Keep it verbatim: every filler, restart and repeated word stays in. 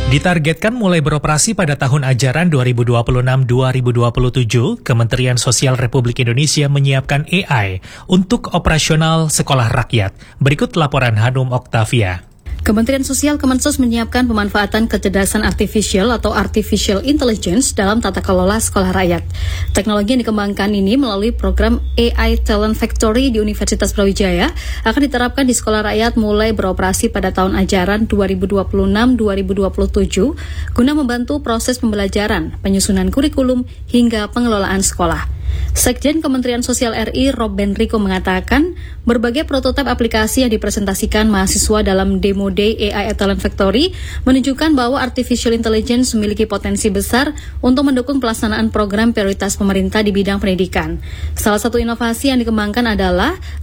Ditargetkan mulai beroperasi pada tahun ajaran dua ribu dua puluh enam dua ribu dua puluh tujuh, Kementerian Sosial Republik Indonesia menyiapkan A I untuk operasional sekolah rakyat. Berikut laporan Hanum Oktavia. Kementerian Sosial Kemensos menyiapkan pemanfaatan kecerdasan artifisial atau artificial intelligence dalam tata kelola sekolah rakyat. Teknologi yang dikembangkan ini melalui program A I Talent Factory di Universitas Brawijaya akan diterapkan di sekolah rakyat mulai beroperasi pada tahun ajaran dua ribu dua puluh enam dua ribu dua puluh tujuh guna membantu proses pembelajaran, penyusunan kurikulum, hingga pengelolaan sekolah. Sekjen Kementerian Sosial R I Rob Benrico mengatakan berbagai prototip aplikasi yang dipresentasikan mahasiswa dalam Demo Day A I Talent Factory menunjukkan bahwa artificial intelligence memiliki potensi besar untuk mendukung pelaksanaan program prioritas pemerintah di bidang pendidikan. Salah satu inovasi yang dikembangkan adalah